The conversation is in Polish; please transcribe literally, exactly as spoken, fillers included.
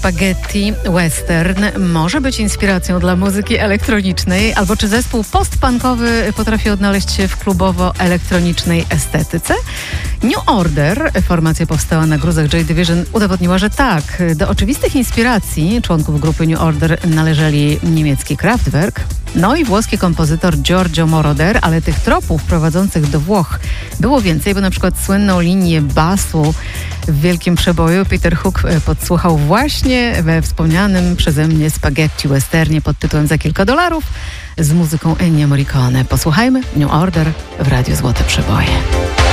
spaghetti western może być inspiracją dla muzyki elektronicznej? Albo czy zespół post-punkowy potrafi odnaleźć się w klubowo-elektronicznej estetyce? New Order, formacja powstała na gruzach Joy Division, udowodniła, że tak. Do oczywistych inspiracji członków grupy New Order należeli niemiecki Kraftwerk, no i włoski kompozytor Giorgio Moroder, ale tych tropów prowadzących do Włoch było więcej, bo na przykład słynną linię basu w wielkim przeboju Peter Hook podsłuchał właśnie we wspomnianym przeze mnie spaghetti westernie pod tytułem Za kilka dolarów z muzyką Ennio Morricone. Posłuchajmy New Order w Radiu Złote Przeboje.